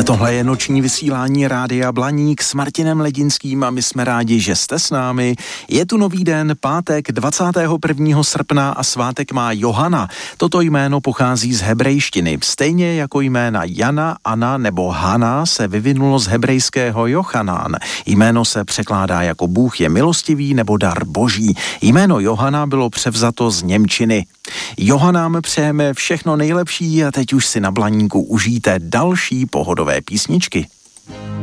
Tohle je noční vysílání Rádia Blaník s Martinem Ledinským a my jsme rádi, že jste s námi. Je tu nový den, pátek 21. srpna a svátek má Johana. Toto jméno pochází z hebrejštiny. Stejně jako jména Jana, Anna nebo Hana se vyvinulo z hebrejského Jochanán. Jméno se překládá jako Bůh je milostivý nebo dar boží. Jméno Johana bylo převzato z němčiny. Johanám přejeme všechno nejlepší a teď už si na Blaníku užijte další pohodové písničky.